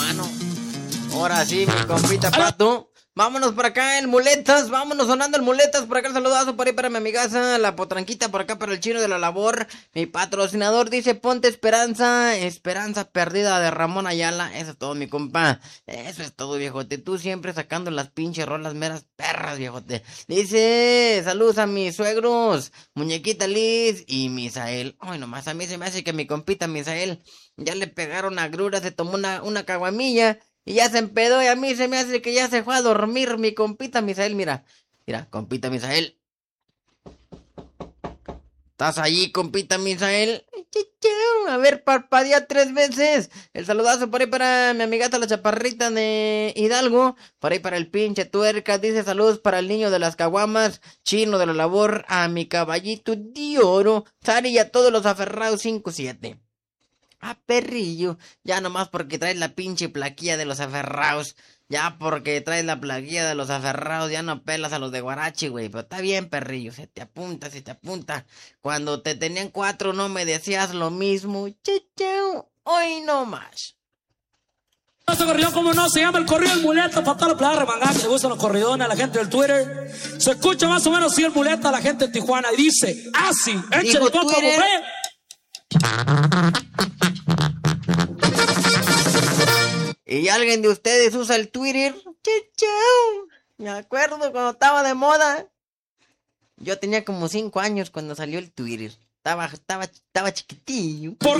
mano. Ahora sí, mi compita Pato. Vámonos por acá, el Muletas. Vámonos sonando el Muletas. Por acá el saludazo por ahí para mi amigaza, la Potranquita. Por acá para el Chino de la Labor. Mi patrocinador dice: ponte Esperanza. Esperanza perdida de Ramón Ayala. Eso es todo, mi compa. Eso es todo, viejote. Tú siempre sacando las pinches rolas meras perras, viejote. Dice: saludos a mis suegros, Muñequita Liz y Misael. Ay, nomás a mí se me hace que mi compita Misael ya le pegaron agruras, se tomó una caguamilla y ya se empedó, y a mí se me hace que ya se fue a dormir mi compita Misael. Mira, compita Misael. ¿Estás allí, compita Misael? A ver, parpadea 3 veces. El saludazo por ahí para mi amigata la chaparrita de Hidalgo. Por ahí para el pinche tuerca. Dice: saludos para el niño de las caguamas, Chino de la Labor, a mi caballito de oro, Sari y a todos los aferrados 5-7. Perrillo, ya nomás porque traes la pinche plaquilla de los aferrados. Ya porque traes la plaquilla de los aferrados, ya no pelas a los de Guarachi, güey. Pero está bien, perrillo, se te apunta. Cuando te tenían 4 no me decías lo mismo. Chau, hoy no más. Este corrido, como no, se llama el corrido del Muleta. Para toda la playa remangada que le gustan los corridones, a la gente del Twitter. Se escucha más o menos así el Muleta a la gente de Tijuana. Y dice: así, échale coco, Twitter. ¿Y alguien de ustedes usa el Twitter? Chau. Me acuerdo cuando estaba de moda. Yo tenía como 5 años cuando salió el Twitter. Estaba chiquitillo.